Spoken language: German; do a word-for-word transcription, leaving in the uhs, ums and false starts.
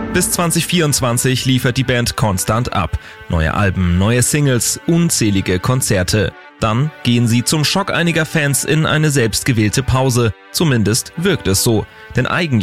Bis zwanzig vierundzwanzig liefert die Band konstant ab. Neue Alben, neue Singles, unzählige Konzerte. Dann gehen sie zum Schock einiger Fans in eine selbstgewählte Pause. Zumindest wirkt es so. Denn eigentlich